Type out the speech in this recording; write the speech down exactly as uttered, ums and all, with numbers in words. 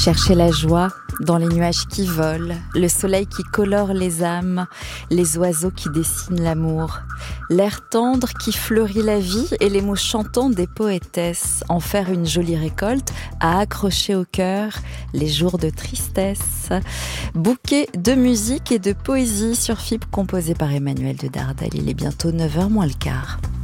Chercher la joie dans les nuages qui volent, le soleil qui colore les âmes, les oiseaux qui dessinent l'amour, l'air tendre qui fleurit la vie et les mots chantants des poétesses, en faire une jolie récolte à accrocher au cœur les jours de tristesse. Bouquet de musique et de poésie sur F I B composé par Emmanuel de Dardel. Il est bientôt neuf heures moins le quart.